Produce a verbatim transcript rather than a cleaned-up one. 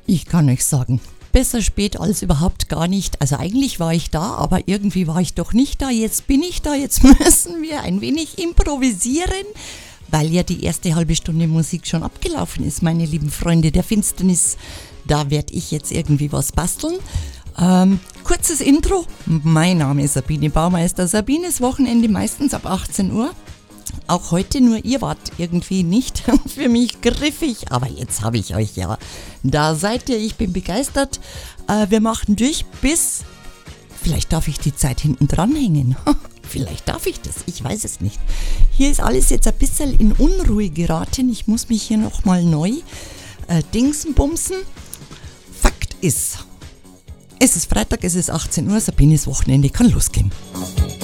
Ich kann euch sagen, besser spät als überhaupt gar nicht. Also eigentlich war ich da, aber irgendwie war ich doch nicht da. Jetzt bin ich da, jetzt müssen wir ein wenig improvisieren, weil ja die erste halbe Stunde Musik schon abgelaufen ist, meine lieben Freunde der Finsternis. Da werde ich jetzt irgendwie was basteln. Ähm, kurzes Intro. Mein Name ist Sabine Baumeister. Sabines Wochenende meistens ab achtzehn Uhr. Auch heute, nur ihr wart irgendwie nicht für mich griffig, aber jetzt habe ich euch ja. Da seid ihr, ich bin begeistert. Äh, wir machen durch bis, vielleicht darf ich die Zeit hinten dranhängen. Vielleicht darf ich das, ich weiß es nicht. Hier ist alles jetzt ein bisschen in Unruhe geraten. Ich muss mich hier nochmal neu äh, dingsen, bumsen. Fakt ist, es ist Freitag, es ist achtzehn Uhr, Sabines Wochenende kann losgehen.